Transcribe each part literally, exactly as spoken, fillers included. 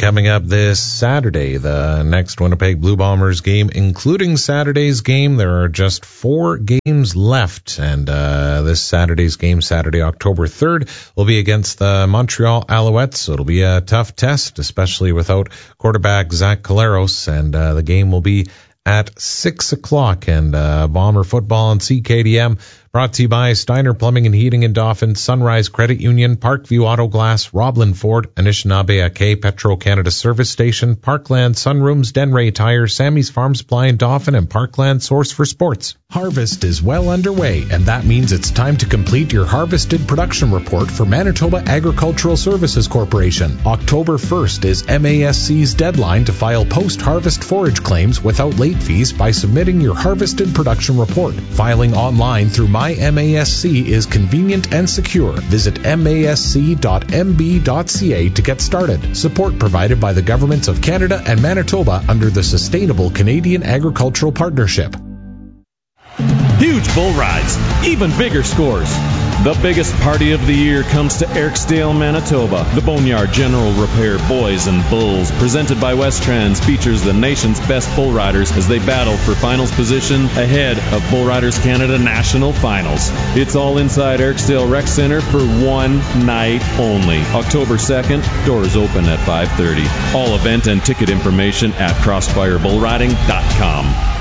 coming up this Saturday, the next Winnipeg Blue Bombers game, including Saturday's game. There are just four games left, and uh, this Saturday's game, Saturday, October third, will be against the Montreal Alouettes. So it'll be a tough test, especially without quarterback Zach Collaros, and uh, the game will be at six o'clock. And uh, Bomber football on C K D M, brought to you by Steiner Plumbing and Heating in Dauphin, Sunrise Credit Union, Parkview Auto Glass, Roblin Ford, Anishinaabe Ake, Petro Canada Service Station, Parkland Sunrooms, Denray Tire, Sammy's Farm Supply in Dauphin, and Parkland Source for Sports. Harvest is well underway, and that means it's time to complete your harvested production report for Manitoba Agricultural Services Corporation. October first is M A S C's deadline to file post-harvest forage claims without late fees by submitting your harvested production report. Filing online through My M A S C is convenient and secure. Visit M A S C dot M B dot C A to get started. Support provided by the governments of Canada and Manitoba under the Sustainable Canadian Agricultural Partnership. Huge bull rides, even bigger scores. The biggest party of the year comes to Eriksdale, Manitoba. The Boneyard General Repair Boys and Bulls, presented by Westrans, features the nation's best bull riders as they battle for finals position ahead of Bull Riders Canada National Finals. It's all inside Eriksdale Rec Center for one night only. October second, doors open at five thirty. All event and ticket information at crossfire bull riding dot com.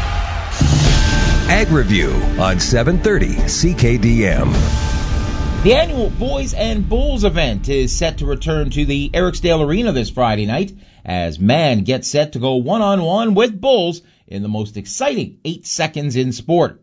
Ag Review on seven thirty C K D M. The annual Boys and Bulls event is set to return to the Eriksdale Arena this Friday night as man gets set to go one-on-one with Bulls in the most exciting eight seconds in sport.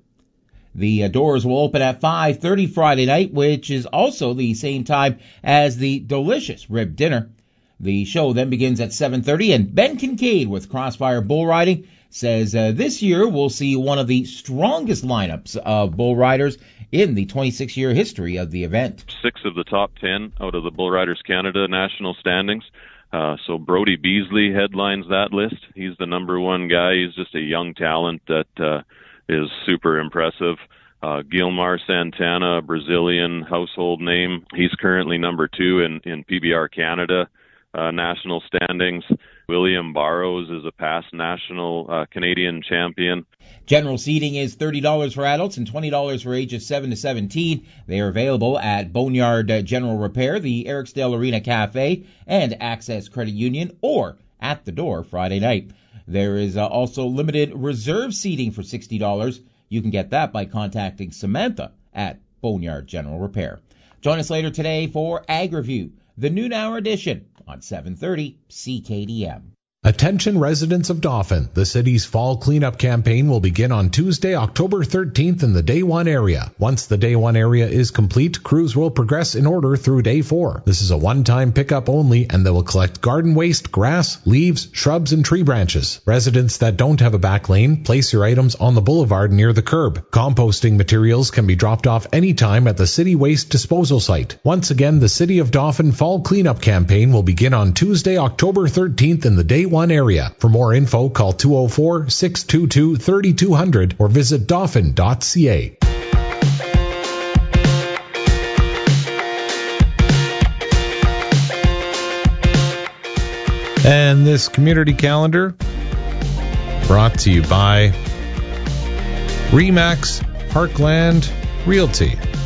The doors will open at five thirty Friday night, which is also the same time as the delicious rib dinner. The show then begins at seven thirty, and Ben Kincaid with Crossfire Bull Riding says uh, this year we'll see one of the strongest lineups of bull riders in the twenty-six year history of the event. Six of the top ten out of the Bull Riders Canada national standings. Uh, so Brody Beasley headlines that list. He's the number one guy. He's just a young talent that uh, is super impressive. Uh, Gilmar Santana, a Brazilian household name. He's currently number two in, in P B R Canada uh, national standings. William Barrows is a past national uh, Canadian champion. General seating is thirty dollars for adults and twenty dollars for ages seven to seventeen. They are available at Boneyard General Repair, the Eriksdale Arena Cafe, and Access Credit Union, or at the door Friday night. There is uh, also limited reserve seating for sixty dollars. You can get that by contacting Samantha at Boneyard General Repair. Join us later today for Ag Review, the noon hour edition on seven thirty C K D M. Attention residents of Dauphin, the city's fall cleanup campaign will begin on Tuesday, October thirteenth in the Day one area. Once the Day one area is complete, crews will progress in order through Day four. This is a one-time pickup only, and they will collect garden waste, grass, leaves, shrubs, and tree branches. Residents that don't have a back lane, place your items on the boulevard near the curb. Composting materials can be dropped off anytime at the city waste disposal site. Once again, the City of Dauphin fall cleanup campaign will begin on Tuesday, October thirteenth in the Day one area. For more info, call two oh four, six two two, three two zero zero or visit dauphin dot c a. And this community calendar brought to you by Remax Parkland Realty.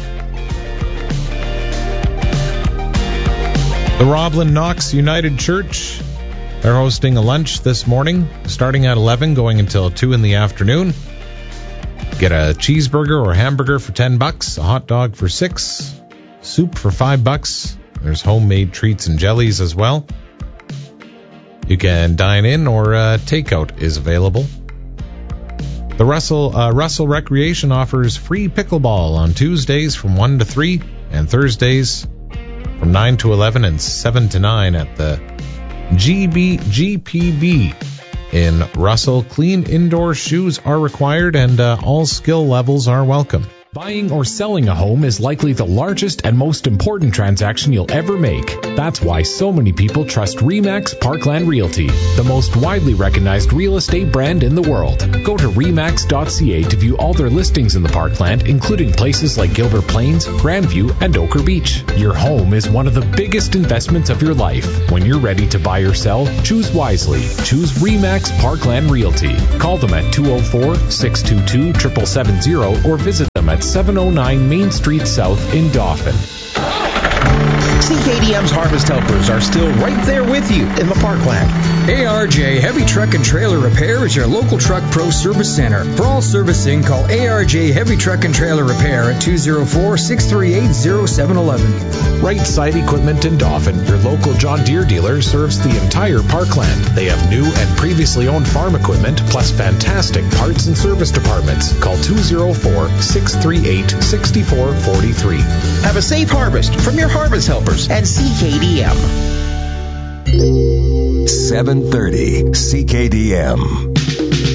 The Roblin Knox United Church, they're hosting a lunch this morning, starting at eleven, going until two in the afternoon. Get a cheeseburger or hamburger for ten bucks, a hot dog for six, soup for five bucks. There's homemade treats and jellies as well. You can dine in or uh, takeout is available. The Russell uh, Russell Recreation offers free pickleball on Tuesdays from one to three and Thursdays from nine to eleven and seven to nine at the G B G P B in Russell. Clean indoor shoes are required, and uh, all skill levels are welcome. Buying or selling a home is likely the largest and most important transaction you'll ever make. That's why so many people trust RE/MAX Parkland Realty, the most widely recognized real estate brand in the world. Go to remax dot c a to view all their listings in the Parkland, including places like Gilbert Plains, Grandview, and Ocher Beach. Your home is one of the biggest investments of your life. When you're ready to buy or sell, choose wisely. Choose RE/MAX Parkland Realty. Call them at two oh four, six two two, seven seven seven zero or visit them at seven oh nine Main Street South in Dauphin. C K D M's Harvest Helpers are still right there with you in the Parkland. A R J Heavy Truck and Trailer Repair is your local truck pro service center. For all servicing, call A R J Heavy Truck and Trailer Repair at two oh four, six three eight, oh seven one one. Right Side Equipment in Dauphin, your local John Deere dealer, serves the entire Parkland. They have new and previously owned farm equipment, plus fantastic parts and service departments. Call two oh four, six three eight, six four four three. Have a safe harvest from your Harvest Helpers at C K D M. seven thirty C K D M.